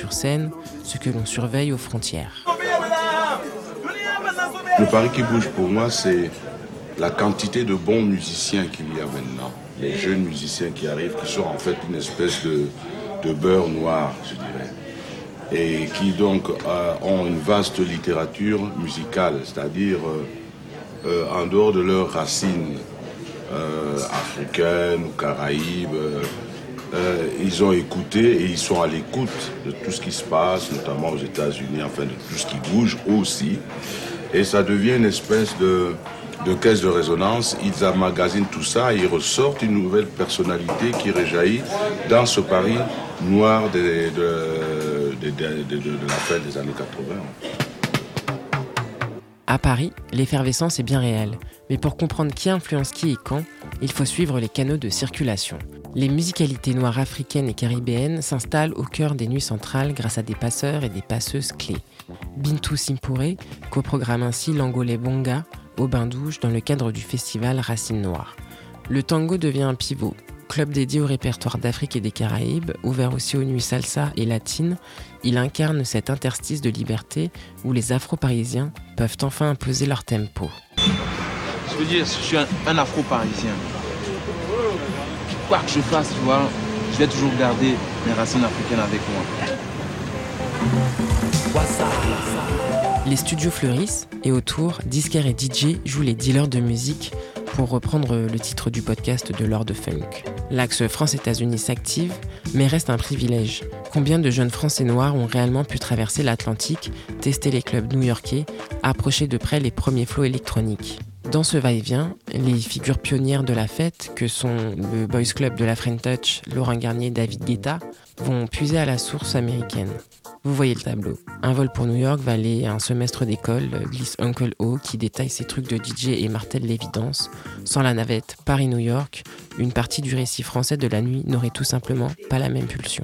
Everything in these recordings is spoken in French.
sur scène, ce que l'on surveille aux frontières. Le Paris qui bouge pour moi, c'est la quantité de bons musiciens qu'il y a maintenant. Les jeunes musiciens qui arrivent, qui sont en fait une espèce de beurre noir, je dirais. Et qui donc ont une vaste littérature musicale, c'est-à-dire en dehors de leurs racines africaines ou caraïbes, ils ont écouté et ils sont à l'écoute de tout ce qui se passe, notamment aux États-Unis, enfin de tout ce qui bouge aussi. Et ça devient une espèce de caisse de résonance. Ils emmagasinent tout ça et ils ressortent une nouvelle personnalité qui réjaillit dans ce Paris noir de la fin des années 80. À Paris, l'effervescence est bien réelle. Mais pour comprendre qui influence qui et quand, il faut suivre les canaux de circulation. Les musicalités noires africaines et caribéennes s'installent au cœur des nuits centrales grâce à des passeurs et des passeuses clés. Bintou Simpuré coprogramme ainsi l'angolais Bonga au Bain-Douche dans le cadre du festival Racines Noires. Le tango devient un pivot. Club dédié au répertoire d'Afrique et des Caraïbes, ouvert aussi aux nuits salsa et latines, il incarne cet interstice de liberté où les Afro-Parisiens peuvent enfin imposer leur tempo. Je veux dire, je suis un Afro-Parisien. Quoi que je fasse, tu vois, je vais toujours garder mes racines africaines avec moi. Les studios fleurissent et autour, disquaires et DJ jouent les dealers de musique pour reprendre le titre du podcast de Lord Funk. L'axe France-États-Unis s'active, mais reste un privilège. Combien de jeunes Français noirs ont réellement pu traverser l'Atlantique, tester les clubs new-yorkais, approcher de près les premiers flots électroniques ? Dans ce va-et-vient, les figures pionnières de la fête, que sont le Boys Club de la French Touch, Laurent Garnier et David Guetta, vont puiser à la source américaine. Vous voyez le tableau. Un vol pour New York valait un semestre d'école, glisse Uncle O qui détaille ses trucs de DJ et martèle l'évidence. Sans la navette Paris-New York, une partie du récit français de la nuit n'aurait tout simplement pas la même pulsion.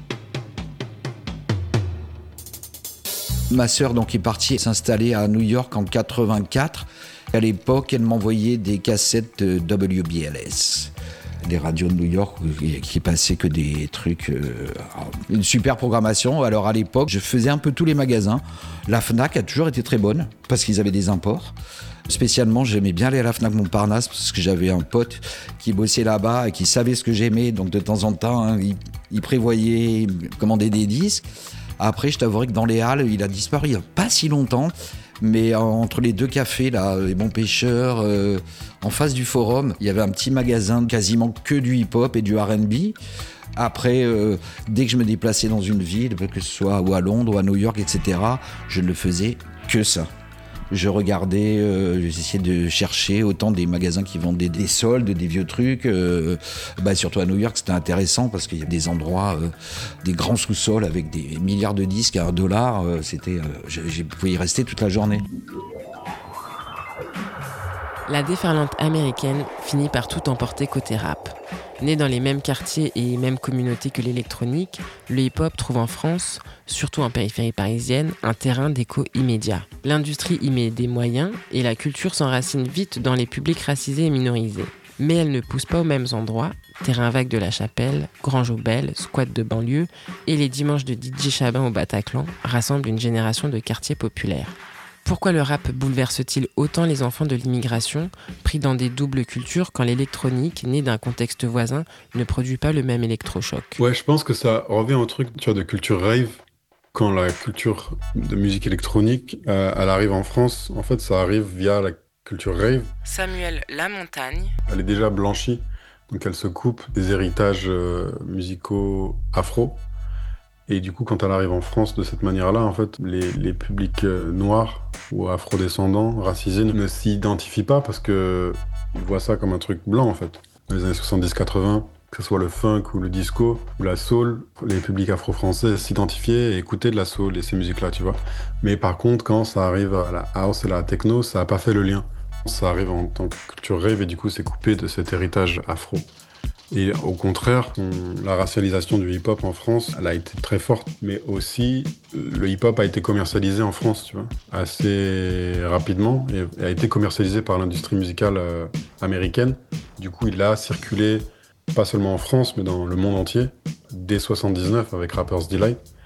Ma sœur donc est partie s'installer à New York en 84. À l'époque, elle m'envoyait des cassettes de WBLS. Des radios de New York qui passaient que des trucs, une super programmation. Alors à l'époque, je faisais un peu tous les magasins. La Fnac a toujours été très bonne parce qu'ils avaient des imports. Spécialement, j'aimais bien aller à la Fnac Montparnasse parce que j'avais un pote qui bossait là-bas et qui savait ce que j'aimais. Donc de temps en temps, il prévoyait, il me commandait des disques. Après, je t'avouerai que dans les halles, il a disparu il n'y a pas si longtemps. Mais entre les deux cafés, là, les Bons Pêcheurs, en face du Forum, il y avait un petit magasin quasiment que du hip-hop et du R&B. Après, dès que je me déplaçais dans une ville, que ce soit ou à Londres ou à New York, etc., je ne faisais que ça. Je regardais, j'essayais de chercher autant des magasins qui vendaient des soldes, des vieux trucs. Surtout à New York, c'était intéressant parce qu'il y a des endroits, des grands sous-sols avec des milliards de disques à $1. Je pouvais y rester toute la journée. La déferlante américaine finit par tout emporter côté rap. Né dans les mêmes quartiers et mêmes communautés que l'électronique, le hip-hop trouve en France, surtout en périphérie parisienne, un terrain d'écho immédiat. L'industrie y met des moyens et la culture s'enracine vite dans les publics racisés et minorisés. Mais elle ne pousse pas aux mêmes endroits, terrain vague de la Chapelle, Grange aux Belles, squat de banlieue et les dimanches de DJ Chabin au Bataclan rassemblent une génération de quartiers populaires. Pourquoi le rap bouleverse-t-il autant les enfants de l'immigration, pris dans des doubles cultures, quand l'électronique, née d'un contexte voisin, ne produit pas le même électrochoc ? Ouais, je pense que ça revient au truc de culture rave. Quand la culture de musique électronique, elle arrive en France, en fait, ça arrive via la culture rave. Samuel Lamontagne. Elle est déjà blanchie, donc elle se coupe des héritages musicaux afro. Et du coup, quand elle arrive en France de cette manière-là, en fait, les publics noirs ou afrodescendants, racisés, ne s'identifient pas parce qu'ils voient ça comme un truc blanc, en fait. Dans les années 70-80, que ce soit le funk ou le disco ou la soul, les publics afro-français s'identifiaient et écoutaient de la soul et ces musiques-là, tu vois. Mais par contre, quand ça arrive à la house et la techno, ça n'a pas fait le lien. Ça arrive en tant que culture rave et du coup, c'est coupé de cet héritage afro. Et au contraire, la racialisation du hip-hop en France, elle a été très forte. Mais aussi, le hip-hop a été commercialisé en France, tu vois, assez rapidement. Et a été commercialisé par l'industrie musicale américaine. Du coup, il a circulé, pas seulement en France, mais dans le monde entier, dès 79 avec Rapper's Delight.